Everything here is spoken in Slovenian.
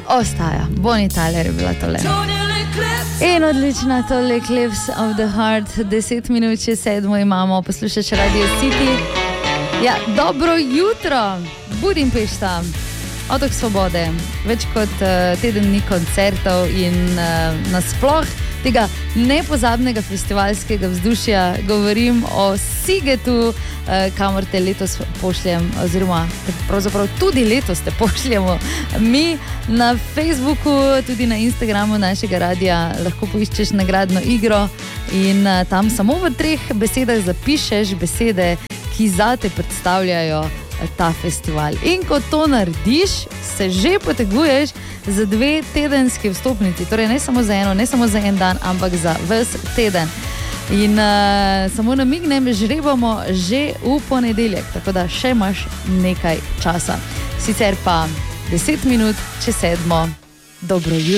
ostaja. Bonnie Tyler je bila tole. In odlična tole Cliffs of the Heart. 10 minut če 7 imamo, poslušaš Radio City. Ja, dobro jutro, Budimpešta, Otok Svobode. Več kot teden dni koncertov in nasploh tega nepozabnega festivalskega vzdušja. Govorim o Sigetu, kamor te letos pošljem, oziroma pravzaprav tudi letos te pošljemo mi na Facebooku, tudi na Instagramu našega radia. Lahko poiščeš nagradno igro in tam samo v 3 besedah zapišeš besede, ki zate predstavljajo ta festival. In ko to narediš, se že poteguješ za 2 tedenske vstopnici. Torej ne samo za eno, ne samo za en dan, ampak za ves teden. In samo namignem, žrebamo že v ponedeljek, tako da še imaš nekaj časa. Sicer pa 10 minut če 7. Dobro jutro.